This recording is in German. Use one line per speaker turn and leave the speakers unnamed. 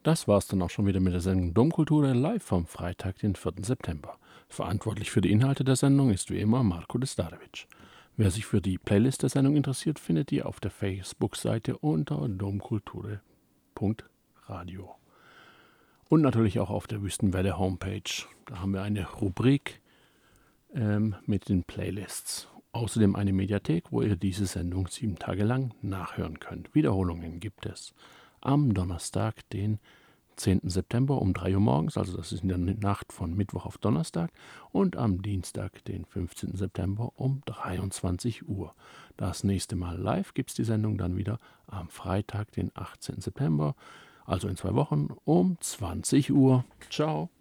Das war's dann auch schon wieder mit der Sendung Domkultur live vom Freitag, den 4. September. Verantwortlich für die Inhalte der Sendung ist wie immer Marko Destarevic. Wer sich für die Playlist der Sendung interessiert, findet ihr auf der Facebook-Seite unter domkulture.radio. Und natürlich auch auf der Wüstenwelle Homepage. Da haben wir eine Rubrik mit den Playlists. Außerdem eine Mediathek, wo ihr diese Sendung 7 Tage lang nachhören könnt. Wiederholungen gibt es am Donnerstag, den 10. September um 3 Uhr morgens, also das ist in der Nacht von Mittwoch auf Donnerstag, und am Dienstag, den 15. September um 23 Uhr. Das nächste Mal live gibt es die Sendung dann wieder am Freitag, den 18. September, also in 2 Wochen um 20 Uhr. Ciao!